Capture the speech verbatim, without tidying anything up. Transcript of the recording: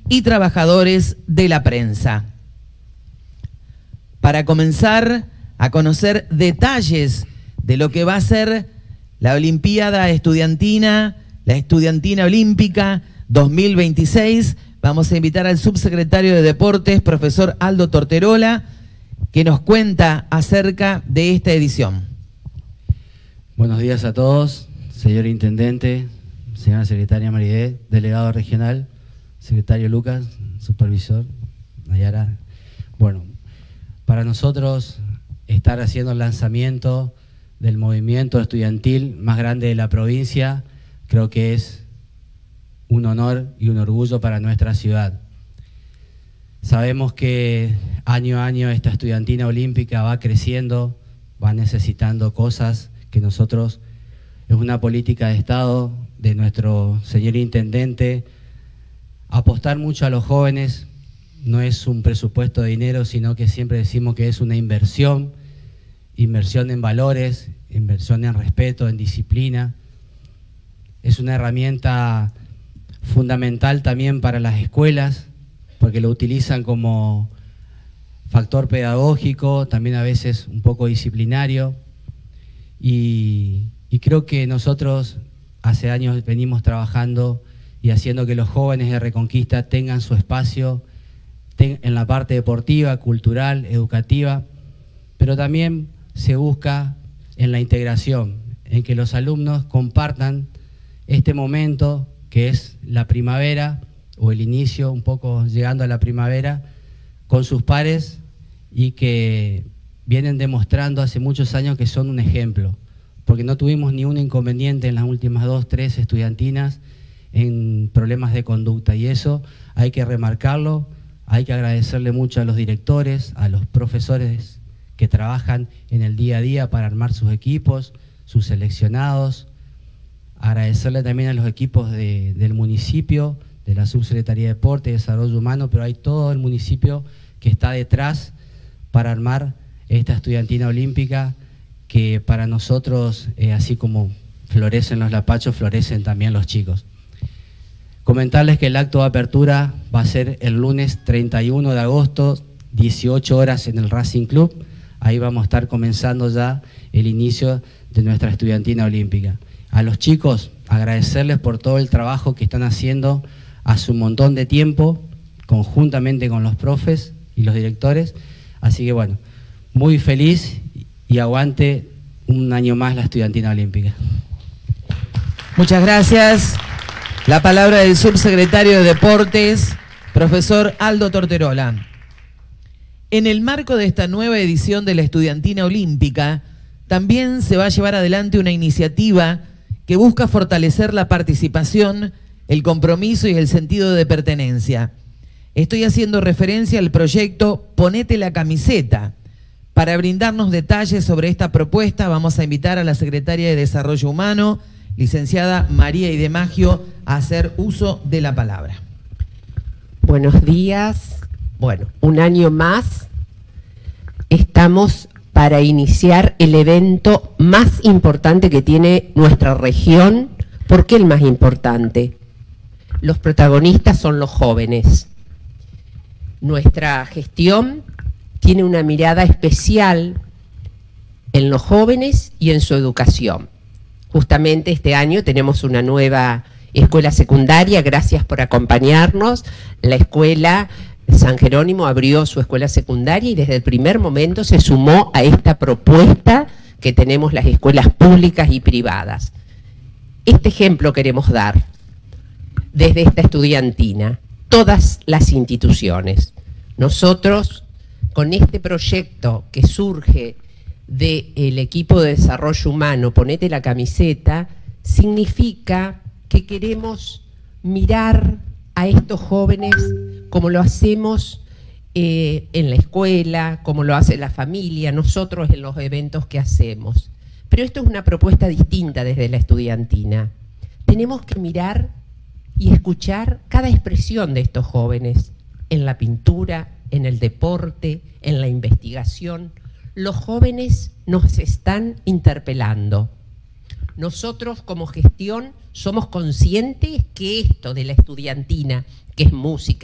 y trabajadores de la prensa. Para comenzar a conocer detalles de lo que va a ser la Olimpiada Estudiantina, la Estudiantina Olímpica dos mil veintiséis, vamos a invitar al subsecretario de Deportes, profesor Aldo Torterola, que nos cuenta acerca de esta edición. Buenos días a todos, señor Intendente, señora Secretaria Maridé, delegado regional, secretario Lucas, supervisor Nayara. Bueno, para nosotros estar haciendo el lanzamiento del movimiento estudiantil más grande de la provincia, creo que es un honor y un orgullo para nuestra ciudad. Sabemos que año a año esta estudiantina olímpica va creciendo, va necesitando cosas que nosotros, es una política de Estado de nuestro señor Intendente, apostar mucho a los jóvenes. No es un presupuesto de dinero, sino que siempre decimos que es una inversión, inversión en valores, inversión en respeto, en disciplina. Es una herramienta fundamental también para las escuelas, porque lo utilizan como factor pedagógico, también a veces un poco disciplinario. Y, y creo que nosotros hace años venimos trabajando y haciendo que los jóvenes de Reconquista tengan su espacio en la parte deportiva, cultural, educativa, pero también se busca en la integración, en que los alumnos compartan este momento que es la primavera o el inicio, un poco llegando a la primavera, con sus pares y que vienen demostrando hace muchos años que son un ejemplo, porque no tuvimos ni un inconveniente en las últimas dos, tres estudiantinas en problemas de conducta, y eso hay que remarcarlo. Hay que agradecerle mucho a los directores, a los profesores que trabajan en el día a día para armar sus equipos, sus seleccionados. Agradecerle también a los equipos de, del municipio, de la Subsecretaría de Deporte y Desarrollo Humano, pero hay todo el municipio que está detrás para armar esta estudiantina olímpica que para nosotros, eh, así como florecen los lapachos, florecen también los chicos. Comentarles que el acto de apertura va a ser el lunes treinta y uno de agosto, dieciocho horas en el Racing Club. Ahí vamos a estar comenzando ya el inicio de nuestra estudiantina olímpica. A los chicos, agradecerles por todo el trabajo que están haciendo hace un montón de tiempo, conjuntamente con los profes y los directores. Así que bueno, muy feliz y aguante un año más la estudiantina olímpica. Muchas gracias. La palabra del subsecretario de Deportes, profesor Aldo Torterola. En el marco de esta nueva edición de la Estudiantina Olímpica, también se va a llevar adelante una iniciativa que busca fortalecer la participación, el compromiso y el sentido de pertenencia. Estoy haciendo referencia al proyecto Ponete la Camiseta. Para brindarnos detalles sobre esta propuesta, vamos a invitar a la Secretaria de Desarrollo Humano, licenciada María Idemagio, a hacer uso de la palabra. Buenos días. Bueno, un año más estamos para iniciar el evento más importante que tiene nuestra región. ¿Por qué el más importante? Los protagonistas son los jóvenes. Nuestra gestión tiene una mirada especial en los jóvenes y en su educación. Justamente este año tenemos una nueva escuela secundaria, gracias por acompañarnos. La escuela San Jerónimo abrió su escuela secundaria y desde el primer momento se sumó a esta propuesta que tenemos las escuelas públicas y privadas. Este ejemplo queremos dar desde esta estudiantina, todas las instituciones. Nosotros, con este proyecto que surge del equipo de desarrollo humano, Ponete la Camiseta, significa que queremos mirar a estos jóvenes como lo hacemos eh, en la escuela, como lo hace la familia, nosotros en los eventos que hacemos. Pero esto es una propuesta distinta desde la estudiantina. Tenemos que mirar y escuchar cada expresión de estos jóvenes en la pintura, en el deporte, en la investigación. Los jóvenes nos están interpelando. Nosotros como gestión somos conscientes que esto de la estudiantina, que es música,